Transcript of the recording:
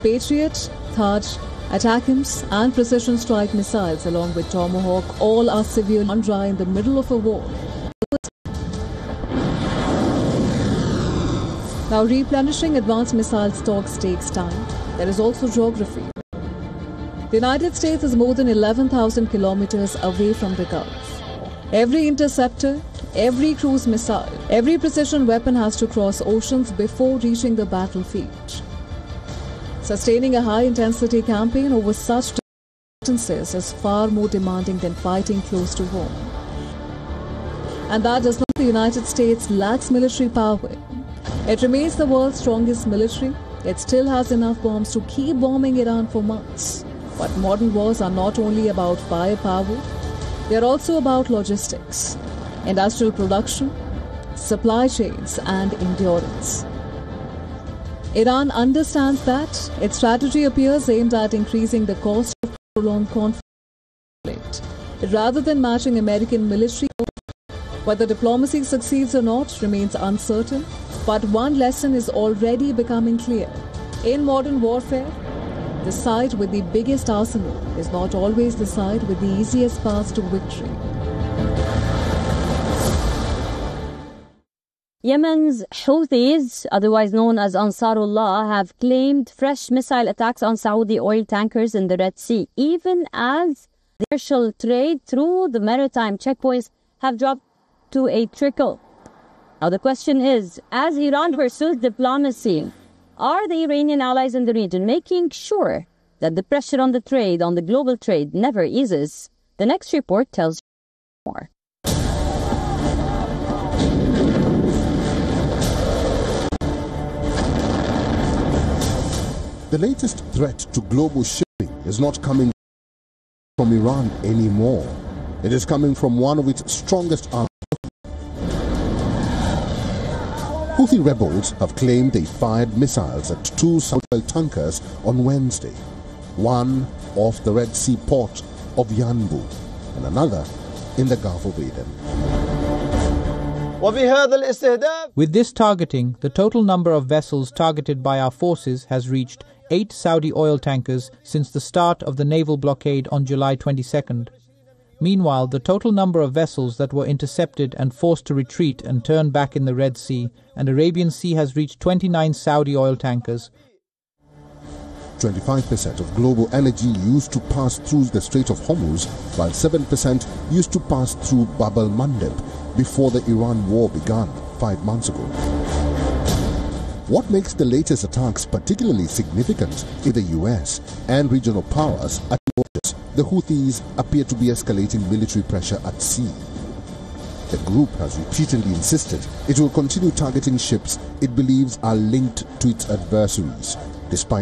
Patriot, Taj, ATACMS and precision strike missiles along with Tomahawk all are severely dry in the middle of a war. Now replenishing advanced missile stocks takes time. There is also geography. The United States is more than 11,000 kilometers away from the Gulf. Every interceptor, every cruise missile, every precision weapon has to cross oceans before reaching the battlefield. Sustaining a high-intensity campaign over such distances is far more demanding than fighting close to home. And that does not mean the United States lacks military power. It remains the world's strongest military. It still has enough bombs to keep bombing Iran for months. But modern wars are not only about firepower, they are also about logistics, industrial production, supply chains, and endurance. Iran understands that. Its strategy appears aimed at increasing the cost of prolonged conflict, rather than matching American military. Whether diplomacy succeeds or not remains uncertain, but one lesson is already becoming clear. In modern warfare, the side with the biggest arsenal is not always the side with the easiest path to victory. Yemen's Houthis, otherwise known as Ansarullah, have claimed fresh missile attacks on Saudi oil tankers in the Red Sea, even as the commercial trade through the maritime checkpoints have dropped to a trickle. Now the question is, as Iran pursues diplomacy, are the Iranian allies in the region making sure that the pressure on the trade, on the global trade, never eases? The next report tells you more. The latest threat to global shipping is not coming from Iran anymore. It is coming from one of its strongest arms. Houthi rebels have claimed they fired missiles at two Saudi oil tankers on Wednesday, one off the Red Sea port of Yanbu and another in the Gulf of Aden. With this targeting, the total number of vessels targeted by our forces has reached 8 Saudi oil tankers since the start of the naval blockade on July 22nd. Meanwhile, the total number of vessels that were intercepted and forced to retreat and turn back in the Red Sea and Arabian Sea has reached 29 Saudi oil tankers. 25% of global energy used to pass through the Strait of Hormuz, while 7% used to pass through Bab el-Mandeb before the Iran war began 5 months ago. What makes the latest attacks particularly significant is the US and regional powers at borders. The Houthis appear to be escalating military pressure at sea. The group has repeatedly insisted it will continue targeting ships it believes are linked to its adversaries, despite